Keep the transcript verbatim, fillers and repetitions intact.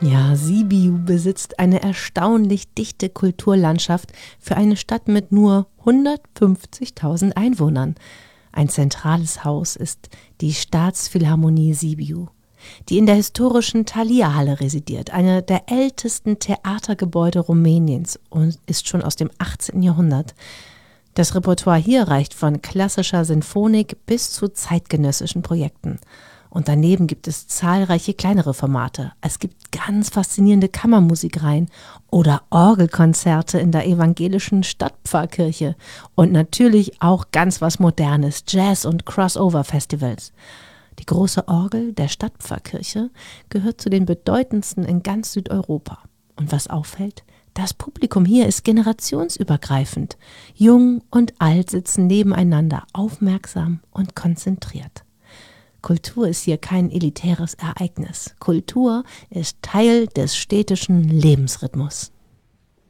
Ja, Sibiu besitzt eine erstaunlich dichte Kulturlandschaft für eine Stadt mit nur hundertfünfzigtausend Einwohnern. Ein zentrales Haus ist die Staatsphilharmonie Sibiu, die in der historischen Thalia-Halle residiert, einer der ältesten Theatergebäude Rumäniens und ist schon aus dem achtzehnten Jahrhundert. Das Repertoire hier reicht von klassischer Sinfonik bis zu zeitgenössischen Projekten. Und daneben gibt es zahlreiche kleinere Formate. Es gibt ganz faszinierende Kammermusikreihen oder Orgelkonzerte in der evangelischen Stadtpfarrkirche und natürlich auch ganz was Modernes, Jazz- und Crossover-Festivals. Die große Orgel der Stadtpfarrkirche gehört zu den bedeutendsten in ganz Südeuropa. Und was auffällt? Das Publikum hier ist generationsübergreifend. Jung und alt sitzen nebeneinander, aufmerksam und konzentriert. Kultur ist hier kein elitäres Ereignis. Kultur ist Teil des städtischen Lebensrhythmus.